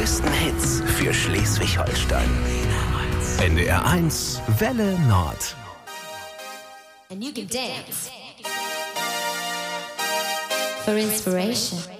größten Hits für Schleswig-Holstein. NDR 1 Welle Nord. And you can dance for inspiration.